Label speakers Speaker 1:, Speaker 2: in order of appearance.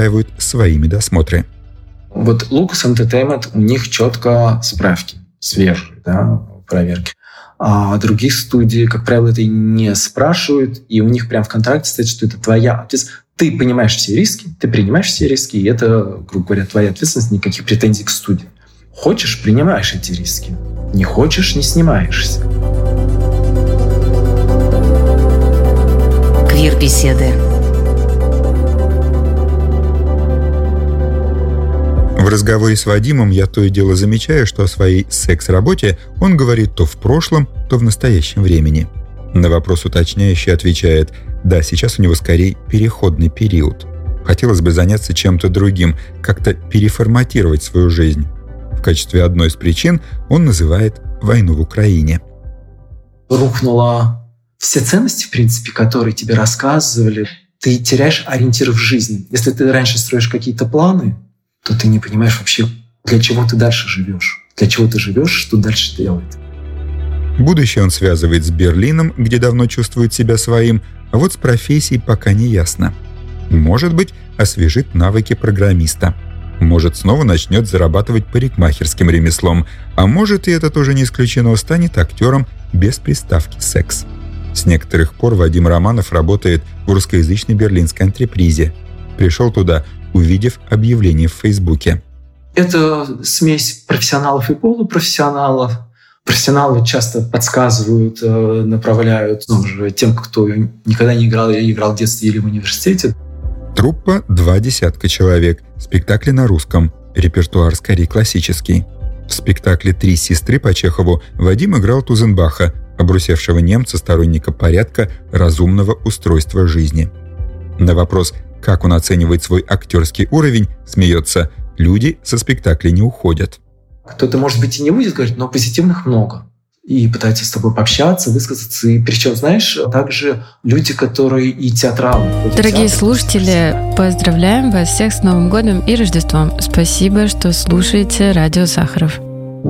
Speaker 1: устраивают свои медосмотры.
Speaker 2: Вот Lucas Entertainment, у них четко справки, свежие, проверки. А других студий, как правило, это не спрашивают, и у них прям в контракте стоит, что это твоя ответственность. Ты понимаешь все риски, ты принимаешь все риски, и это, грубо говоря, твоя ответственность, никаких претензий к студии. Хочешь — принимаешь эти риски. Не хочешь — не снимаешься.
Speaker 3: Квир-беседы.
Speaker 1: В разговоре с Вадимом я то и дело замечаю, что о своей секс-работе он говорит то в прошлом, то в настоящем времени. На вопрос уточняющий отвечает: да, сейчас у него скорее переходный период. Хотелось бы заняться чем-то другим, как-то переформатировать свою жизнь. В качестве одной из причин он называет войну в Украине.
Speaker 2: Рухнула все ценности, в принципе, которые тебе рассказывали. Ты теряешь ориентир в жизни. Если ты раньше строишь какие-то планы, то ты не понимаешь вообще, для чего ты дальше живешь. Для чего ты живешь, что дальше делать.
Speaker 1: Будущее он связывает с Берлином, где давно чувствует себя своим, а вот с профессией пока не ясно. Может быть, освежит навыки программиста. Может, снова начнет зарабатывать парикмахерским ремеслом. А может, и это тоже не исключено, станет актером без приставки «секс». С некоторых пор Вадим Романов работает в русскоязычной берлинской антрепризе. Пришел туда, увидев объявление в Фейсбуке.
Speaker 2: Это смесь профессионалов и полупрофессионалов. Профессионалы часто подсказывают, направляют тем, кто никогда не играл или играл в детстве или в университете.
Speaker 1: Труппа 20 человек, спектакли на русском, репертуар скорее классический. В спектакле «Три сестры» по Чехову Вадим играл Тузенбаха, обрусевшего немца, сторонника порядка, разумного устройства жизни. На вопрос, как он оценивает свой актерский уровень, смеется: люди со спектакля не уходят.
Speaker 2: Кто-то, может быть, и не будет говорить, но позитивных много. И пытаются с тобой пообщаться, высказаться. И причем, знаешь, также люди, которые и театралы.
Speaker 4: Дорогие слушатели, поздравляем вас всех с Новым годом и Рождеством. Спасибо, что слушаете Радио Сахаров.